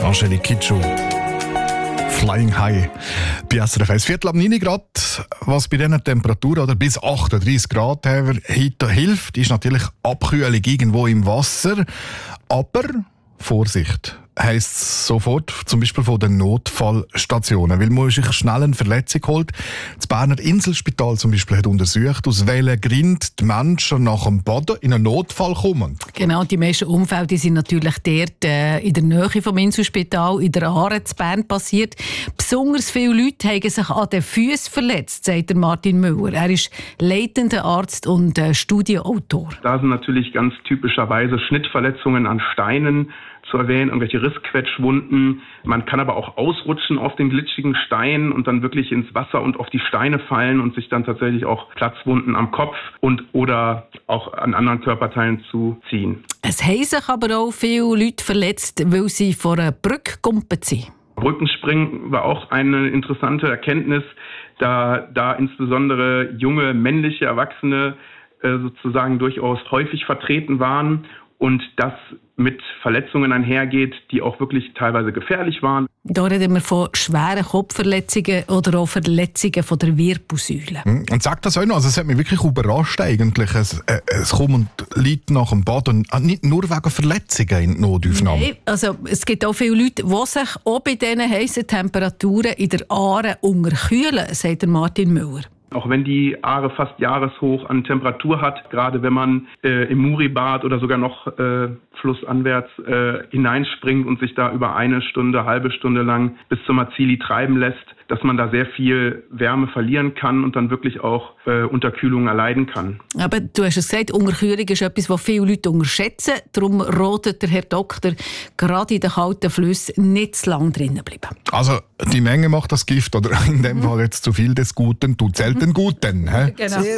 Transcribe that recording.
Angelique Kidjo. Flying High. Bei SRF 1 9 Grad. Was bei diesen Temperaturen oder bis 38 Grad heute hilft, ist natürlich Abkühlung irgendwo im Wasser. Aber Vorsicht heisst sofort, zum Beispiel von den Notfallstationen, weil man sich schnell eine Verletzung holt. Das Berner Inselspital zum Beispiel hat untersucht, aus welchen Gründen die Menschen nach dem Baden in einen Notfall kommen. Genau, die meisten Unfälle die sind natürlich dort in der Nähe vom Inselspital, in der Aare in Bern passiert. Besonders viele Leute haben sich an den Füßen verletzt, sagt der Martin Müller. Er ist leitender Arzt und Studienautor. Da sind natürlich ganz typischerweise Schnittverletzungen an Steinen zu erwähnen, irgendwelche Rissquetschwunden. Man kann aber auch ausrutschen auf den glitschigen Stein und dann wirklich ins Wasser und auf die Steine fallen und sich dann tatsächlich auch Platzwunden am Kopf und oder auch an anderen Körperteilen zuziehen. Es haben sich aber auch viele Leute verletzt, weil sie vor einer Brücke gekumpelt sind. Brückenspringen war auch eine interessante Erkenntnis, da insbesondere junge männliche Erwachsene sozusagen durchaus häufig vertreten waren und das mit Verletzungen einhergeht, die auch wirklich teilweise gefährlich waren. Da reden wir von schweren Kopfverletzungen oder auch Verletzungen von der Wirbelsäule. Und sagt das auch noch, also es hat mich wirklich überrascht eigentlich. Es kommen Leute nach dem Bad und nicht nur wegen Verletzungen in die Notaufnahme. Nein, also es gibt auch viele Leute, die sich auch bei diesen heissen Temperaturen in der Aare unterkühlen, sagt der Martin Müller. Auch wenn die Aare fast jahreshoch an Temperatur hat, gerade wenn man im Muri-Bad oder sogar noch flussanwärts hineinspringt und sich da über eine Stunde, halbe Stunde lang bis zum Mazili treiben lässt, dass man da sehr viel Wärme verlieren kann und dann wirklich auch Unterkühlung erleiden kann. Aber du hast es gesagt, Unterkühlung ist etwas, was viele Leute unterschätzen. Darum rotet der Herr Doktor, gerade in den kalten Flüssen nicht zu lange drinnen bleiben. Also die Menge macht das Gift, oder in dem Fall jetzt zu viel des Guten tut selten Guten. Genau.